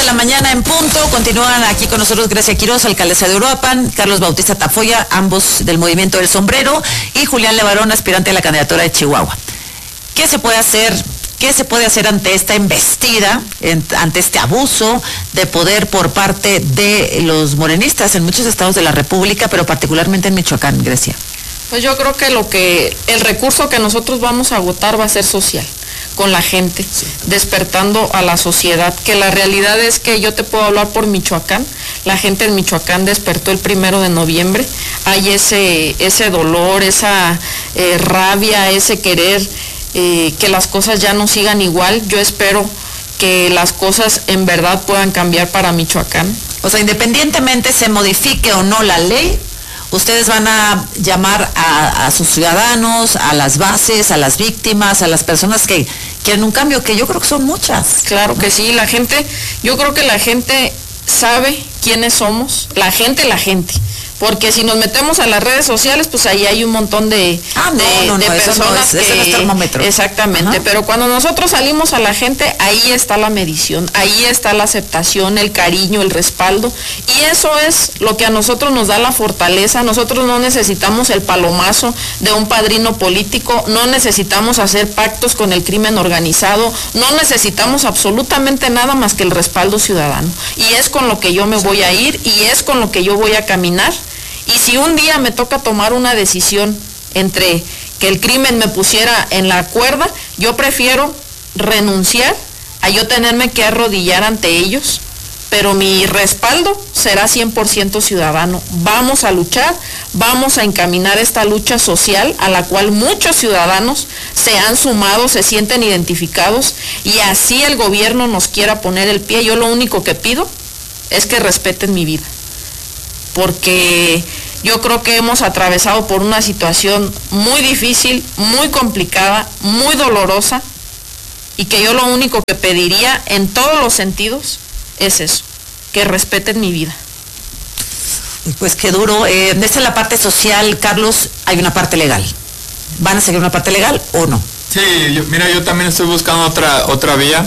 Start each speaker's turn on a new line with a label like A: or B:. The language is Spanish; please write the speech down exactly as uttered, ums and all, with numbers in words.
A: la mañana en punto. Continúan aquí con nosotros Grecia Quiroz, alcaldesa de Uruapan, Carlos Bautista Tafoya, ambos del Movimiento del Sombrero, y Julián Levarón, aspirante a la candidatura de Chihuahua. ¿Qué se puede hacer? ¿Qué se puede hacer ante esta embestida, ante este abuso de poder por parte de los morenistas en muchos estados de la República, pero particularmente en Michoacán, Grecia?
B: Pues yo creo que lo que el recurso que nosotros vamos a agotar va a ser social, con la gente, sí, despertando a la sociedad, que la realidad es que yo te puedo hablar por Michoacán. La gente en Michoacán despertó el primero de noviembre, hay ese, ese dolor, esa eh, rabia, ese querer eh, que las cosas ya no sigan igual. Yo espero que las cosas en verdad puedan cambiar para Michoacán.
A: O sea, independientemente se modifique o no la ley, ustedes van a llamar a, a sus ciudadanos, a las bases, a las víctimas, a las personas que quieren un cambio, que yo creo que son muchas.
B: Claro que sí, la gente, yo creo que la gente sabe quiénes somos, la gente, la gente. Porque si nos metemos a las redes sociales, pues ahí hay un montón de,
A: ah, no,
B: de,
A: no, no,
B: de personas
A: eso no es,
B: que...
A: Ese no es termómetro.
B: Exactamente, ajá. Pero cuando nosotros salimos a la gente, ahí está la medición, ahí está la aceptación, el cariño, el respaldo, y eso es lo que a nosotros nos da la fortaleza. Nosotros no necesitamos el palomazo de un padrino político, no necesitamos hacer pactos con el crimen organizado, no necesitamos absolutamente nada más que el respaldo ciudadano, y es con lo que yo me voy a ir, y es con lo que yo voy a caminar. Y si un día me toca tomar una decisión entre que el crimen me pusiera en la cuerda, yo prefiero renunciar a yo tenerme que arrodillar ante ellos, pero mi respaldo será cien por ciento ciudadano. Vamos a luchar, vamos a encaminar esta lucha social a la cual muchos ciudadanos se han sumado, se sienten identificados, y así el gobierno nos quiera poner el pie. Yo lo único que pido es que respeten mi vida, porque yo creo que hemos atravesado por una situación muy difícil, muy complicada, muy dolorosa, y que yo lo único que pediría en todos los sentidos es eso, que respeten mi vida.
A: Pues qué duro. Eh, esta es la parte social, Carlos, hay una parte legal. ¿Van a seguir una parte legal o no?
C: Sí, yo, mira, yo también estoy buscando otra, otra vía.